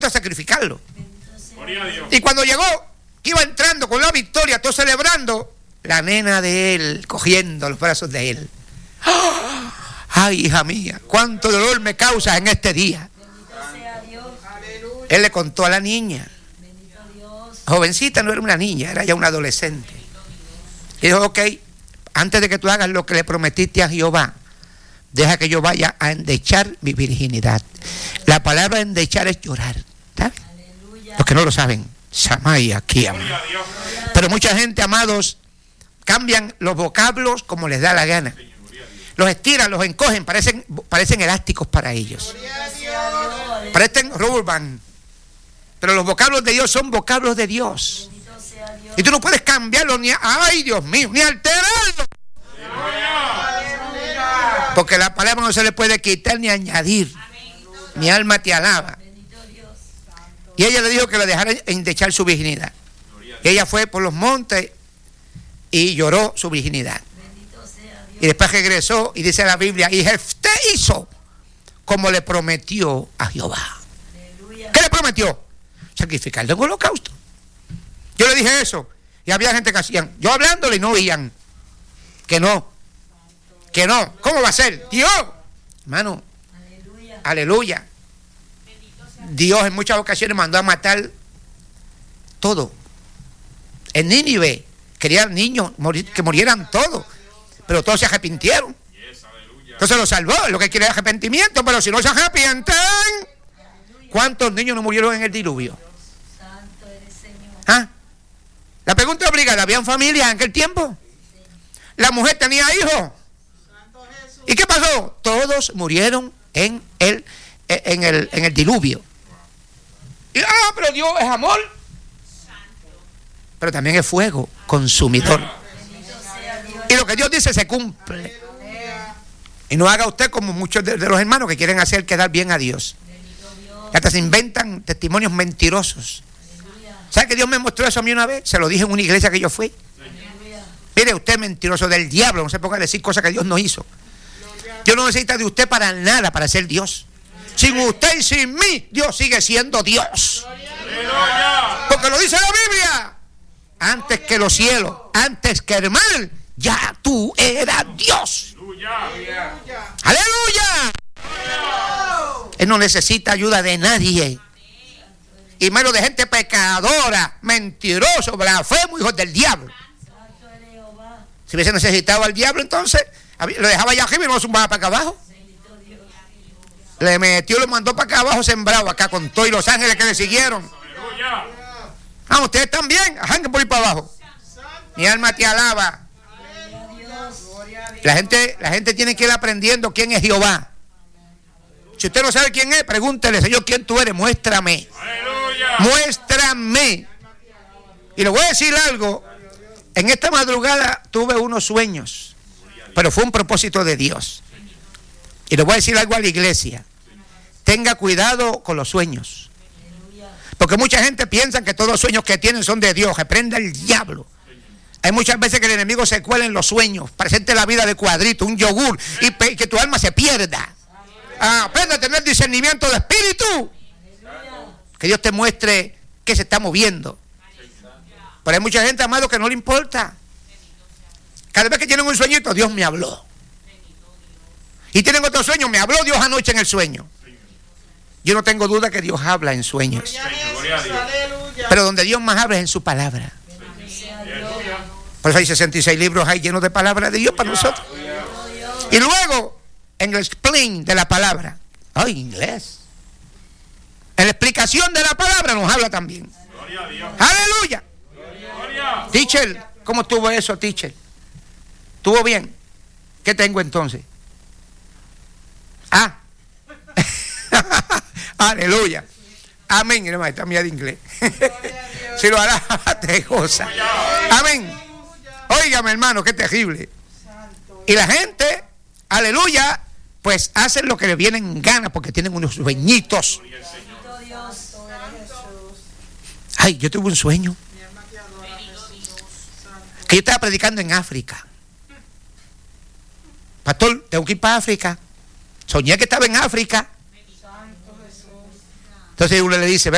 a sacrificarlo. Y cuando llegó, que iba entrando con la victoria, todo celebrando, la nena de él cogiendo los brazos de él. ¡Oh! Ay, hija mía, cuánto dolor me causas en este día. Él le contó a la niña. Jovencita, no era una niña, era ya una adolescente. Y dijo, ok, antes de que tú hagas lo que le prometiste a Jehová, deja que yo vaya a endechar mi virginidad. La palabra endechar es llorar, ¿sabes? Los que no lo saben, Samay aquí, pero mucha gente, amados, cambian los vocablos como les da la gana. Los estiran, los encogen, parecen elásticos para ellos. Parecen rubber band. Pero los vocablos de Dios son vocablos de Dios. Y tú no puedes cambiarlos ni, ay Dios mío, ni alterarlos. Porque la palabra no se le puede quitar ni añadir. Mi alma te alaba. Y ella le dijo que le dejara endechar su virginidad. Y ella fue por los montes y lloró su virginidad. Y después regresó y dice la Biblia, y Jefté hizo como le prometió a Jehová. ¿Qué le prometió? Sacrificarle en holocausto. Yo le dije eso y había gente que hacían, yo hablándole y no oían. Que no. ¿Cómo va a ser? Dios, hermano, aleluya. Dios en muchas ocasiones mandó a matar todo. En Nínive querían niños que murieran todos, pero todos se arrepintieron. Entonces lo salvó. Lo que quiere es arrepentimiento, pero si no se arrepienten, ¿cuántos niños no murieron en el diluvio? ¿Ah? La pregunta es obligada, ¿habían familias en aquel tiempo? La mujer tenía hijos. ¿Y qué pasó? Todos murieron en el diluvio. Y, pero Dios es amor. Pero también es fuego consumidor. Y lo que Dios dice se cumple. Y no haga usted como muchos de los hermanos que quieren hacer quedar bien a Dios. Hasta se inventan testimonios mentirosos. ¿Sabe que Dios me mostró eso a mí una vez? Se lo dije en una iglesia que yo fui. Mire, usted es mentiroso del diablo, no se ponga a decir cosas que Dios no hizo. Dios no necesita de usted para nada para ser Dios. Sin usted y sin mí, Dios sigue siendo Dios. Porque lo dice la Biblia. Antes que los cielos, antes que el mar, ya tú eras Dios. ¡Aleluya! Él no necesita ayuda de nadie. Y menos de gente pecadora, mentiroso, blasfemo, hijos del diablo. Si hubiese necesitado al diablo, entonces lo dejaba allá arriba y no lo zumbaba para acá abajo. Le metió, lo mandó para acá abajo, sembrado acá con todo y los ángeles que le siguieron. Ustedes también, arranquen por ir para abajo. Mi alma te alaba. La gente tiene que ir aprendiendo quién es Jehová. Si usted no sabe quién es, pregúntele, Señor, ¿quién tú eres? Muéstrame. Muéstrame. Y le voy a decir algo. En esta madrugada tuve unos sueños, pero fue un propósito de Dios. Y le voy a decir algo a la iglesia. Tenga cuidado con los sueños. Porque mucha gente piensa que todos los sueños que tienen son de Dios. Reprenda el diablo. Hay muchas veces que el enemigo se cuela en los sueños, presente la vida de cuadrito, un yogur, y que tu alma se pierda. Aprende a tener discernimiento de espíritu. Que Dios te muestre qué se está moviendo. Pero hay mucha gente, amado, que no le importa. Cada vez que tienen un sueñito, Dios me habló. Y tienen otro sueño, me habló Dios anoche en el sueño. Yo no tengo duda que Dios habla en sueños. Pero donde Dios más habla es en su palabra. Por eso hay 66 libros ahí llenos de palabra de Dios para nosotros. Y luego, en el explain de la palabra, inglés. En la explicación de la palabra nos habla también. Aleluya. Teacher, ¿cómo estuvo eso, teacher? ¿Estuvo bien? ¿Qué tengo entonces? Aleluya. Amén. Mira, maestra mía de inglés. Si lo hará, te goza. Amén. Óigame, hermano, qué terrible. Y la gente, aleluya, pues hacen lo que les viene en gana porque tienen unos sueñitos. Yo tuve un sueño que yo estaba predicando en África. Pastor, tengo que ir para África. Soñé que estaba en África. Entonces uno le dice,